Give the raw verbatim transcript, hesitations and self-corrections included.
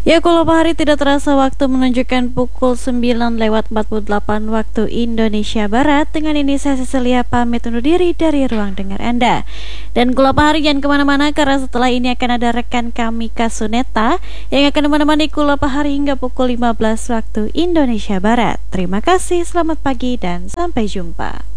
Ya, kalau hari tidak terasa waktu menunjukkan pukul sembilan lewat empat puluh delapan waktu Indonesia Barat. Dengan ini saya Cecilia pamit undur diri dari ruang dengar Anda. Dan kalau hari jangan kemana-mana, karena setelah ini akan ada rekan kami Kasuneta yang akan menemani Kula Pahari hingga pukul lima belas waktu Indonesia Barat. Terima kasih, selamat pagi dan sampai jumpa.